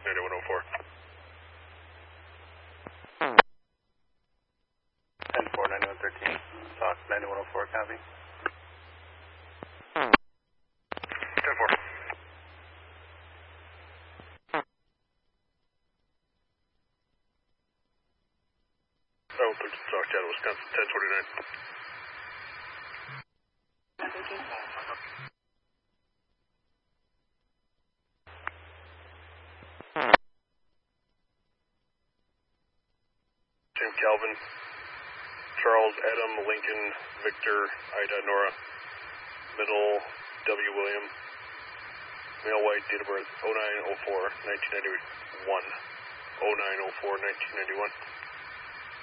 9104. 10-4, 9113. Stock 9104, copy. 10-4. Oh, Stock Channel, Wisconsin, 1049. Jim Calvin, Charles Adam Lincoln Victor Ida Nora, middle W William, male white, date of birth 0904 1991. 0904 1991.